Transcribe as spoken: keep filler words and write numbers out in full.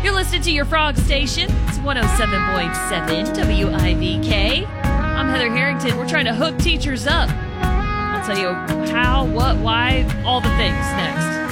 You're listening to your Frog Station. It's one oh seven point seven W I V K. I'm Heather Harrington. We're trying to hook teachers up. I'll tell you how, what, why, all the things next.